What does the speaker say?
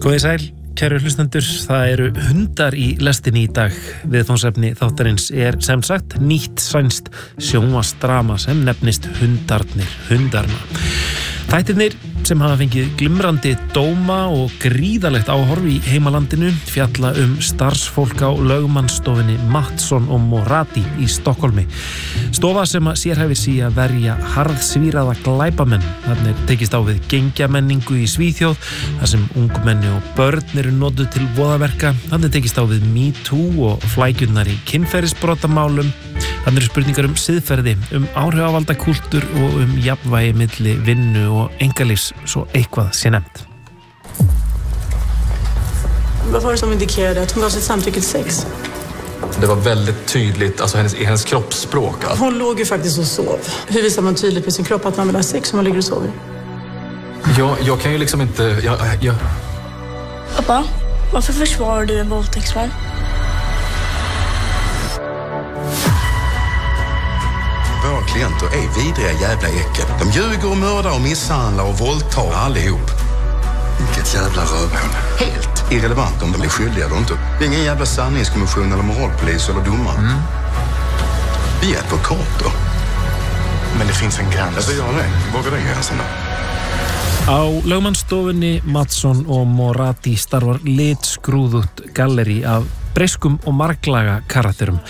Góðið sæl, kæru hlustendur, það eru hundar í lestinni í dag. Viðfangsefni þáttarins er sem sagt nýtt sænskt sjónvarpsdrama sem nefnist Hundarna. Þættirnir sem hafa fengið glimrandi dóma og gríðarlegt áhorf í heimalandinu fjalla starfsfólk á lögmannsstofunni Mattsson og Moratti í Stokkólmi. Stofa sem sérhæfir sig að verja harðsvíraða glæpamenn. Þarna tekist á við gengjamenningu í Svíþjóð, þar sem ungmenni og börn eru notuð til voðaverka. Þarna tekist á við MeToo og flækjurnar í kynferðisbrotamálum. Þarna eru spurningar siðferði, áhrifavaldakúltúr og jafnvægi milli vinnu og einkalífs, så eitthvað sé nefnt. Vad var det som indikerade att hon gav sitt samtycke till sex? Det var väldigt tydligt, alltså hennes kroppsspråk. Hon låg ju faktiskt och sov. Hur visar man tydligt på sin kropp att man vill ha sex om man ligger och sover? Jag kan ju liksom inte... Pappa, varför försvarar du en våldtäktsman? Våra klienter är vidriga jävla äckel. De ljuger och mördar och misshandlar och våldtar allihop. Vilket jävla rövhål. Helt irrelevant om de är skyldiga eller inte. Det är ingen jävla sanningskommission eller moralpolis eller domare. Vi är advokater. Men det finns en gräns. Alltså jag det. Vågar den gränsen då? Á lögmannsstofunni Mattsson og Moratti starfar litskrúðugt gallerí af breyskum og marglaga karakterum.